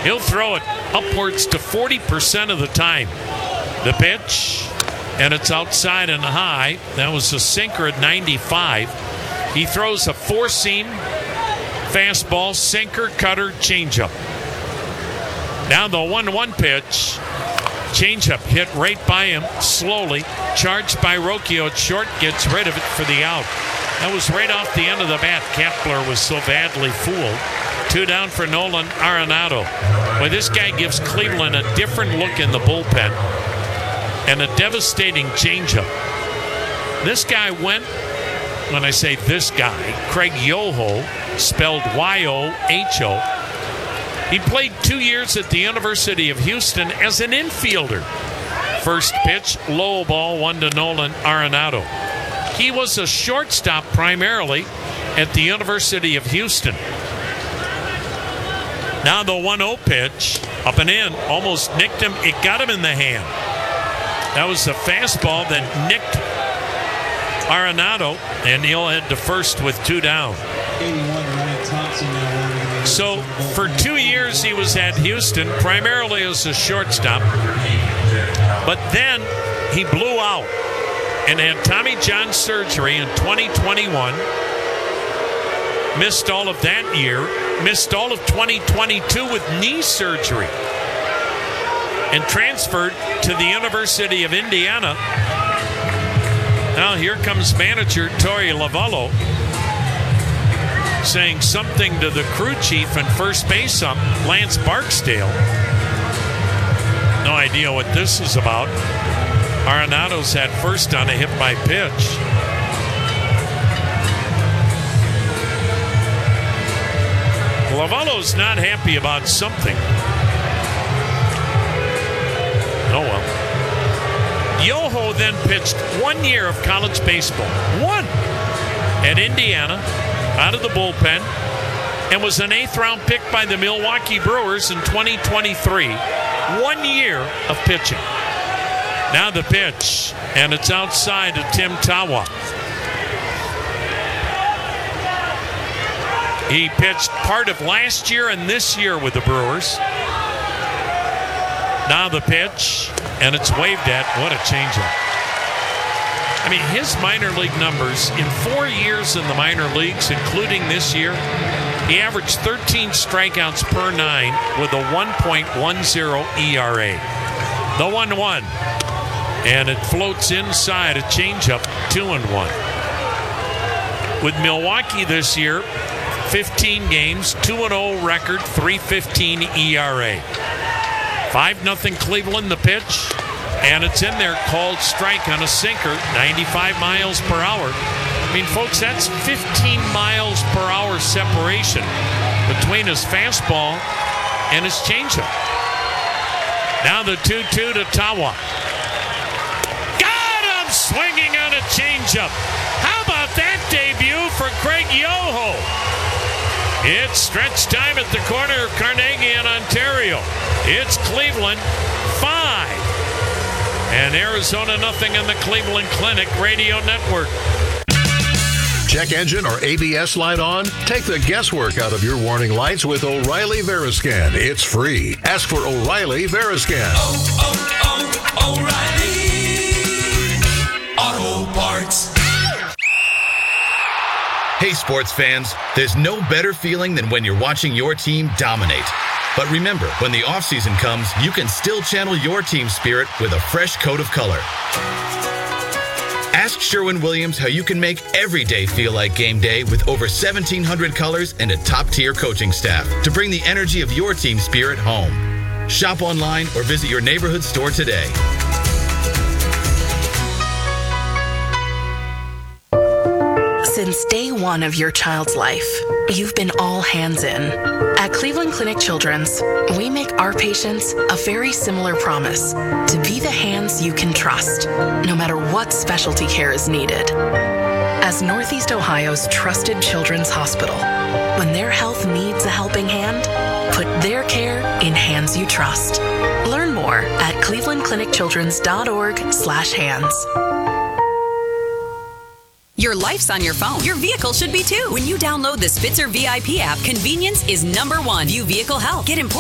He'll throw it upwards to 40% of the time. The pitch, and it's outside and high. That was a sinker at 95. He throws a four-seam fastball, sinker, cutter, changeup. Now the 1-1 pitch. Changeup hit right by him, slowly. Charged by Rocchio at short, gets rid of it for the out. That was right off the end of the bat. Kepler was so badly fooled. 2 down for Nolan Arenado. Boy, this guy gives Cleveland a different look in the bullpen and a devastating changeup. This guy went, when I say this guy, Craig Yoho, spelled Y-O-H-O. He played 2 years at the University of Houston as an infielder. First pitch, low ball, 1 to Nolan Arenado. He was a shortstop primarily at the University of Houston. Now the 1-0 pitch, up and in, almost nicked him. It got him in the hand. That was a fastball that nicked Arenado, and he'll head to first with 2 down. So for 2 years he was at Houston, primarily as a shortstop. But then he blew out and had Tommy John surgery in 2021. Missed all of that year. Missed all of 2022 with knee surgery. And transferred to the University of Indiana. Now here comes manager Torey Lovullo saying something to the crew chief and first base ump, Lance Barksdale. No idea what this is about. Arenado's had first on a hit by pitch. Lovullo's not happy about something. Oh well. Yoho then pitched 1 year of college baseball. One! At Indiana, out of the bullpen, and was an 8th round pick by the Milwaukee Brewers in 2023. 1 year of pitching. Now the pitch, and it's outside to Tim Tawa. He pitched part of last year and this year with the Brewers. Now the pitch, and it's waved at. What a changeup. I mean, his minor league numbers in 4 years in the minor leagues, including this year, he averaged 13 strikeouts per 9 with a 1.10 ERA. The 1-1, and it floats inside a changeup, 2-1. With Milwaukee this year, 15 games, 2-0 record, 3.15 ERA. 5-0 Cleveland, the pitch, and it's in there, called strike on a sinker, 95 miles per hour. I mean, folks, that's 15 miles per hour separation between his fastball and his changeup. Now the 2-2 to Tawa. Got him swinging on a changeup. How about that debut for Craig Yoho? It's stretch time at the corner of Carnegie and Ontario. It's Cleveland 5 and Arizona 0 in the Cleveland Clinic Radio Network. Check engine or ABS light on? Take the guesswork out of your warning lights with O'Reilly Veriscan. It's free. Ask for O'Reilly Veriscan. O'Reilly Auto Parts. Hey, sports fans, there's no better feeling than when you're watching your team dominate. But remember, when the offseason comes, you can still channel your team spirit with a fresh coat of color. Ask Sherwin-Williams how you can make every day feel like game day with over 1,700 colors and a top-tier coaching staff to bring the energy of your team spirit home. Shop online or visit your neighborhood store today. Since day one of your child's life, you've been all hands in. At Cleveland Clinic Children's, we make our patients a very similar promise to be the hands you can trust, no matter what specialty care is needed. As Northeast Ohio's trusted children's hospital, when their health needs a helping hand, put their care in hands you trust. Learn more at clevelandclinicchildrens.org/hands. Your life's on your phone. Your vehicle should be too. When you download the Spitzer VIP app, convenience is #1. View vehicle health. Get important